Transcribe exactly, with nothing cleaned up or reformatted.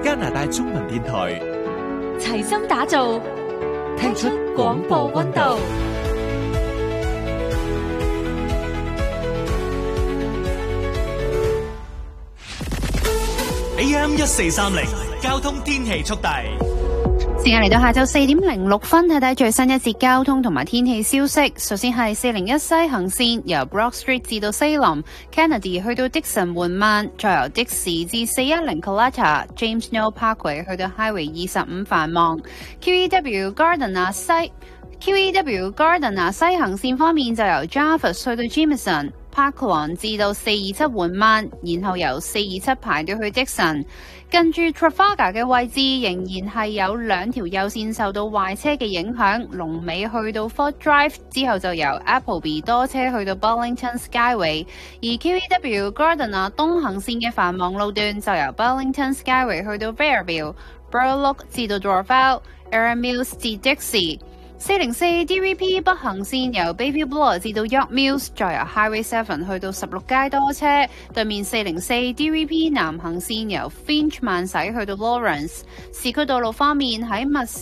加拿大中文電台， 齊心打造，聽出廣播溫度。 A M 一四三零交通天氣速遞， 時間嚟到下晝四點零六分，睇睇最新一節交通同埋天氣消息。首先係四零一西行線由 Brock Street 至到西林 Kennedy 去到 Dixon 緩慢，再由的士至四一零 Coletta James Snow Parkway 去到 Highway 二十五繁忙。Q E W Gardiner 西 Q E W Gardiner 西行線方面就由 Jarvis 去到 Jameson Parklawn 至到四二七緩慢，然後由四二七排到去 Dixon。近住 Trafalgar 嘅位置仍然係有兩條右線受到壞車嘅影響，龍尾去到 Fort Drive 之後就由 Appleby 多車去到 Burlington Skyway， 而 Q E W Gardiner 東行線嘅繁忙路段就由 Burlington Skyway 去到 Fairview、Burloak 至到 Dorval、Erin Mills 至 Dixie。四零四 D V P 北行線由 Bayview Bloor 至到 York Mills， 再由 Highway 七去到十六街多車。對面四零四 D V P 南行線由 Finch 慢駛去到 Lawrence。市區道路方面喺密